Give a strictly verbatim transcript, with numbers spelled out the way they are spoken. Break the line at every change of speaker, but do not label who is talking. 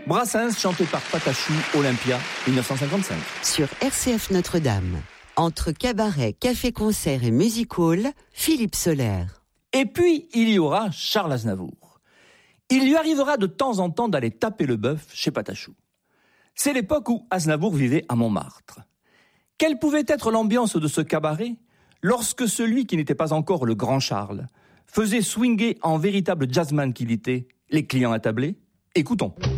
Brassens chanté par Patachou, Olympia, dix-neuf cent cinquante-cinq.
Sur R C F Notre-Dame, entre cabaret, café-concert et music-hall, Philippe Soler.
Et puis, il y aura Charles Aznavour. Il lui arrivera de temps en temps d'aller taper le bœuf chez Patachou. C'est l'époque où Aznavour vivait à Montmartre. Quelle pouvait être l'ambiance de ce cabaret lorsque celui qui n'était pas encore le grand Charles faisait swinger en véritable jazzman qu'il était les clients attablés? Écoutons.